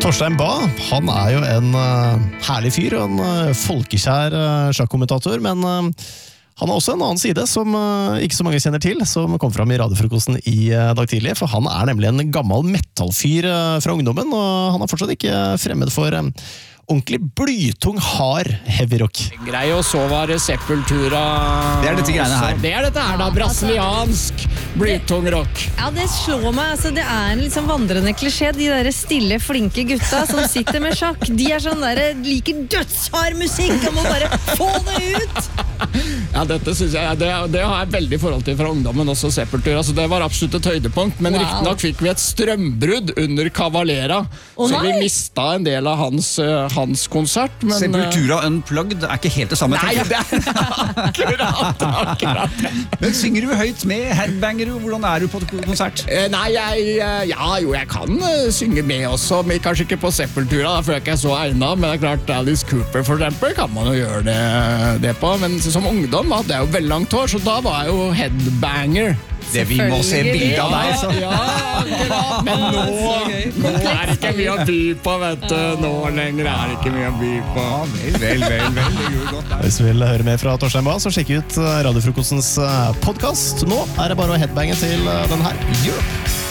Torstein Bae, han jo en herlig fyr og en folkekjær sjakkommentator, men han har også en annen side som ikke så mange kjenner til, som kom fram i radiofrokosten i dag tidlig, for han nemlig en gammel metallfyr fra ungdommen, og han er fortsatt ikke fremmed for ordentlig blytung, hard heavy rock. Grei, og så var det Sepultura. Det dette greiene her. Det dette her da, brasiliansk blytung rock. Ja, det slår meg, altså det en liksom vandrende klisjé, de der stille, flinke gutta som sitter med sjakk, de sånn der, liker dødshard musikk, og må bare få det ut! Ja, dette synes jeg, det har jeg veldig forhold til fra ungdommen, også Sepultura, så det var absolutt et høydepunkt, men riktig nok fikk vi et strømbrudd under Cavalera, så vi mistet en del av hans konsert, men... Sepultura Unplugged ikke helt det samme. Nei, det akkurat. Men synger du høyt med? Headbanger du? Hvordan du på konsert? Nei, jeg kan synge med også, men kanskje ikke på Sepultura, da, for jeg ikke så egnet, men det klart Alice Cooper for eksempel kan man jo gjøre det på, men som ungdom hadde jeg jo veldig langt hår, så da var jeg jo headbanger. Det vi må se bilder av deg, så. Ja, men nå det ikke mye å by på, vet du. Nå lenger det ikke mye å by på. Vel, det gjorde godt. Hvis du vil høre mer fra Torstein Bae, så sjekk ut radiofrokostens podcast. Nå det bare å headbange til den her. Europe.